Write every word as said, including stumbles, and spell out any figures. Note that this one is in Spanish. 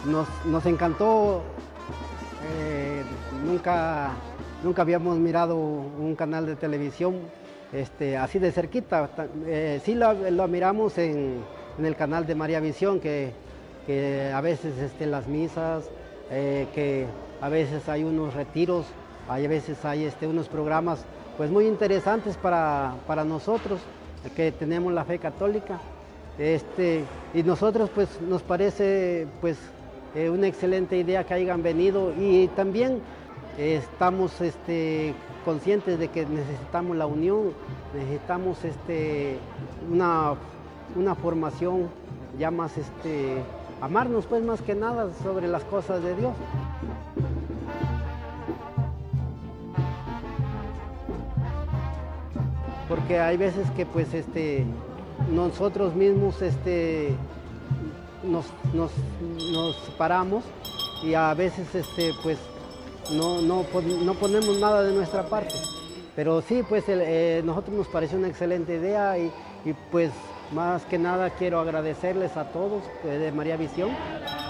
nos, nos encantó, eh, nunca, nunca habíamos mirado un canal de televisión este, así de cerquita. Eh, sí lo, lo miramos en, en el canal de María Visión, que, que a veces este, las misas, eh, que a veces hay unos retiros, hay, a veces hay este, unos programas pues, muy interesantes para, para nosotros, que tenemos la fe católica. Este, y nosotros pues nos parece pues eh, una excelente idea que hayan venido, y también eh, estamos este, conscientes de que necesitamos la unión, necesitamos este, una, una formación ya más, este, amarnos pues más que nada sobre las cosas de Dios. Porque hay veces que pues este, nosotros mismos este, nos, nos, nos separamos, y a veces este, pues, no, no, no ponemos nada de nuestra parte. Pero sí, pues el, eh, nosotros nos pareció una excelente idea, y, y pues más que nada quiero agradecerles a todos eh, de María Visión.